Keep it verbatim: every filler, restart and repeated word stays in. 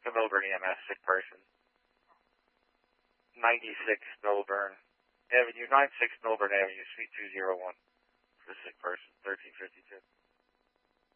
The Millburn E M S, sick person. ninety-six Millburn Avenue, ninety-six Millburn Avenue, Suite two oh one. For the sick person, thirteen fifty-two.